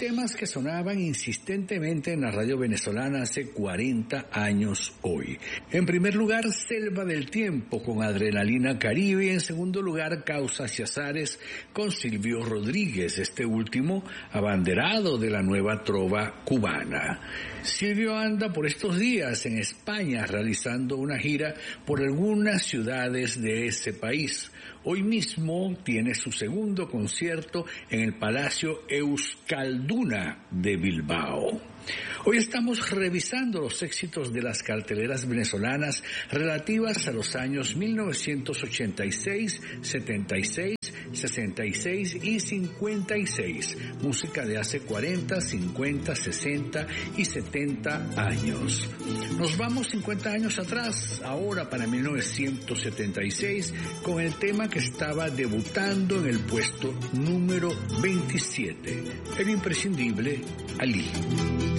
temas que sonaban insistentemente en la radio venezolana hace 40 años hoy. En primer lugar, Selva del Tiempo con Adrenalina Caribe y en segundo lugar, Causas y Azares con Silvio Rodríguez, este último abanderado de la nueva trova cubana. Silvio anda por estos días en España realizando una gira por algunas ciudades de ese país. Hoy mismo tiene su segundo concierto en el Palacio Euskalduna de Bilbao. Hoy estamos revisando los éxitos de las carteleras venezolanas relativas a los años 1986, 76, 66 y 56, música de hace 40, 50, 60 y 70 años. Nos vamos 50 años atrás, ahora para 1976, con el tema que estaba debutando en el puesto número 27, el imprescindible Ali.